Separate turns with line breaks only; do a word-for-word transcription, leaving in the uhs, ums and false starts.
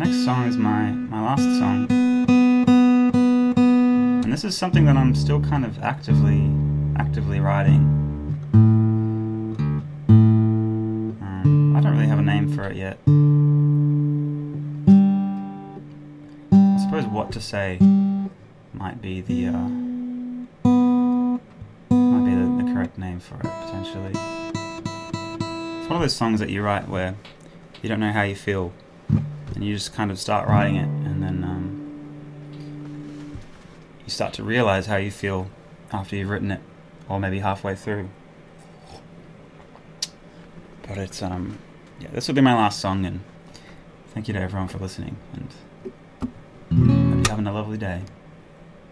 next song is my, my last song. And this is something that I'm still kind of actively actively writing. Um, I don't really have a name for it yet. I suppose What to Say might be the uh, might be the, the correct name for it, potentially. It's one of those songs that you write where you don't know how you feel, and you just kind of start writing it, and then um, you start to realize how you feel after you've written it, or maybe halfway through. But it's um, yeah, this will be my last song, and thank you to everyone for listening, and hope you're having a lovely day.